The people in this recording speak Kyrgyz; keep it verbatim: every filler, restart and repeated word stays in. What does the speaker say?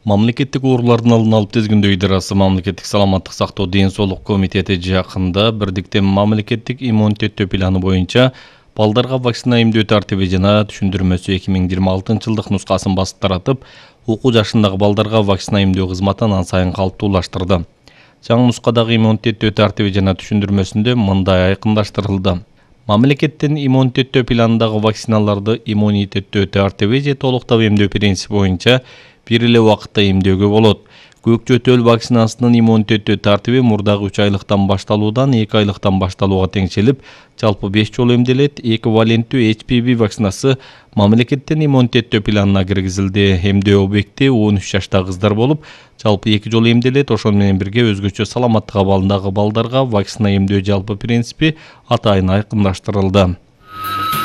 Мамлекеттик оорулардын алдын алып тизгиндөө идарасы Мамлекеттик саламаттык сактоо ден соолук комитети жакында бирдиктен мамлекеттик иммунитеттөө планы боюнча балдарга вакцина эмдөө тартиби жана түшүндүрмөсү эки миң жыйырма алтынчы жылдык нускасын басып таратып, окуу жашындагы балдарга вакцина эмдөө кызматын ан сайын калыптуулаштырды. Жаңы нускадагы иммунитеттөө тартиби жана түшүндүрмөсүндө мындай айкындаштырылды. Мамлекеттин иммунитеттөө планындагы вакциналарды иммунитеттөө тартиби же толуктап эмдөө принципи боюнча бир эле убакытта эмдөөгө болот. Көк чөтөл вакцинасынын иммунитеттөө тартиби мурдагы үч айлыктан башталуудан эки айлыктан башталууга теңшелип, жалпы беш жолу эмделет. Экиваленттүү эйч пи ви вакцинасы мамлекеттин иммунитеттөө планына киргизилди. Эмдөө объекти он үч жаштагы кыздар болуп, жалпы эки жолу эмделет. Ошону менен бирге өзгөчө саламаттык абалындагы балдарга вакцина эмдөө жалпы принципи атайын айкындаштырылды.